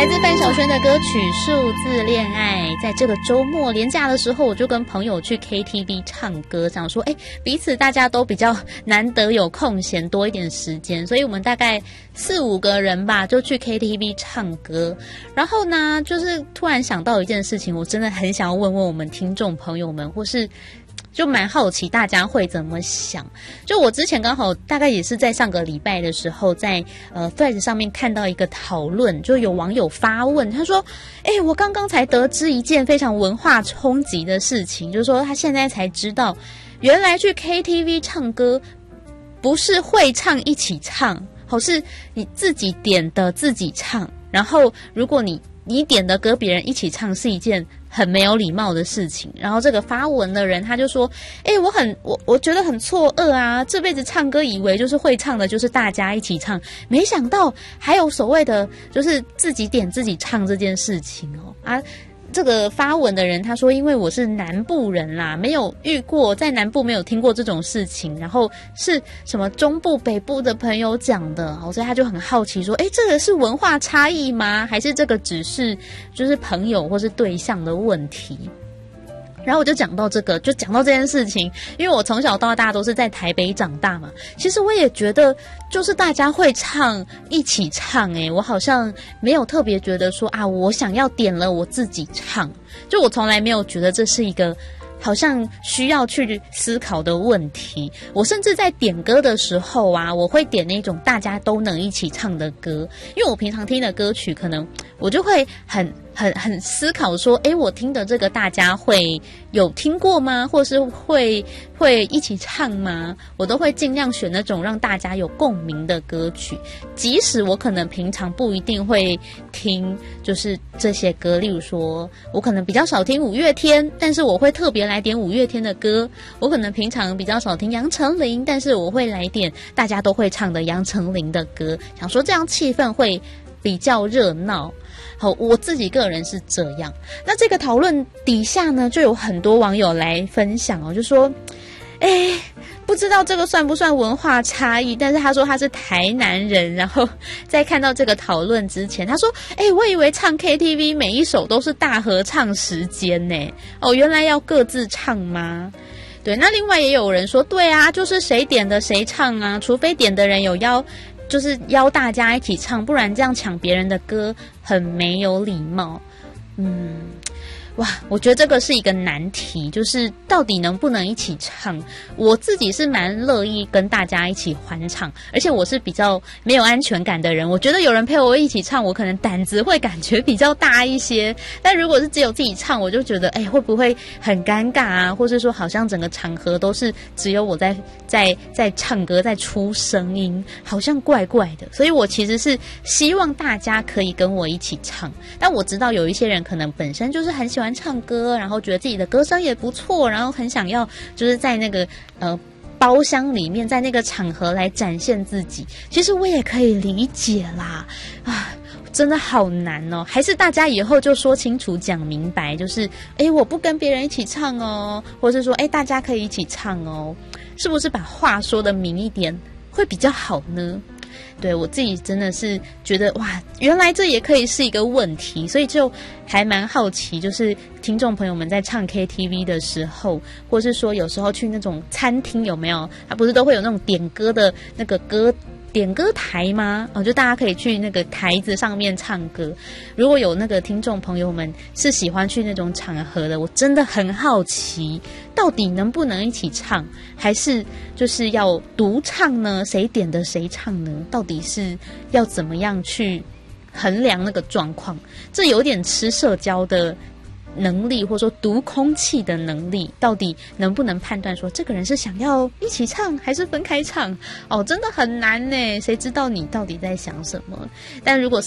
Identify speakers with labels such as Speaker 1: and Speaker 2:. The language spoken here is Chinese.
Speaker 1: 来自范晓萱的歌曲《数字恋爱》。在这个周末连假的时候，我就跟朋友去 KTV 唱歌，想说彼此大家都比较难得有空闲多一点时间，所以我们大概4-5个人吧，就去 KTV 唱歌。然后呢，就是突然想到一件事情，我真的很想要问问我们听众朋友们，或是就蛮好奇大家会怎么想。就我之前刚好大概也是在上个礼拜的时候，在Threads 上面看到一个讨论，就有网友发问，他说我刚刚才得知一件非常文化冲击的事情，就是说他现在才知道，原来去 KTV 唱歌不是会唱一起唱，是你自己点的自己唱，然后如果你点的歌别人一起唱是一件很没有礼貌的事情。然后这个发文的人他就说我觉得很错愕啊，这辈子唱歌以为就是会唱的就是大家一起唱，没想到还有所谓的就是自己点自己唱这件事情这个发文的人他说，因为我是南部人啦，没有遇过，在南部没有听过这种事情，然后是什么中部北部的朋友讲的，所以他就很好奇说这个是文化差异吗？还是这个只是就是朋友或是对象的问题？然后我就讲到这件事情，因为我从小到大都是在台北长大嘛，其实我也觉得就是大家会唱一起唱我好像没有特别觉得说我想要点了我自己唱，就我从来没有觉得这是一个好像需要去思考的问题。我甚至在点歌的时候我会点那种大家都能一起唱的歌，因为我平常听的歌曲可能我就会很思考说我听的这个大家会有听过吗？或是会一起唱吗？我都会尽量选那种让大家有共鸣的歌曲，即使我可能平常不一定会听就是这些歌，例如说我可能比较少听五月天，但是我会特别来点五月天的歌。我可能平常比较少听杨丞琳，但是我会来点大家都会唱的杨丞琳的歌，想说这样气氛会比较热闹。我自己个人是这样。那这个讨论底下呢，就有很多网友来分享就说不知道这个算不算文化差异，但是他说他是台南人，然后在看到这个讨论之前他说我以为唱 KTV 每一首都是大合唱时间呢，原来要各自唱吗？对，那另外也有人说对啊，就是谁点的谁唱啊，除非点的人有就是邀大家一起唱，不然这样抢别人的歌很没有礼貌。我觉得这个是一个难题，就是到底能不能一起唱。我自己是蛮乐意跟大家一起欢唱，而且我是比较没有安全感的人，我觉得有人陪我一起唱，我可能胆子会感觉比较大一些。但如果是只有自己唱，我就觉得会不会很尴尬啊，或是说好像整个场合都是只有我在唱歌，在出声音，好像怪怪的。所以我其实是希望大家可以跟我一起唱，但我知道有一些人可能本身就是很喜欢唱歌，然后觉得自己的歌声也不错，然后很想要就是在那个包厢里面，在那个场合来展现自己。其实我也可以理解啦，真的好难还是大家以后就说清楚讲明白，就是我不跟别人一起唱或是说大家可以一起唱是不是把话说得明一点会比较好呢？对，我自己真的是觉得原来这也可以是一个问题，所以就还蛮好奇，就是听众朋友们在唱 KTV 的时候，或是说有时候去那种餐厅，有没有他不是都会有那种点歌的那个点歌台吗？就大家可以去那个台子上面唱歌。如果有那个听众朋友们是喜欢去那种场合的，我真的很好奇，到底能不能一起唱，还是就是要独唱呢？谁点的谁唱呢？到底是要怎么样去衡量那个状况？这有点吃社交的能力，或者说读空气的能力，到底能不能判断说这个人是想要一起唱还是分开唱？真的很难呢，谁知道你到底在想什么？但如果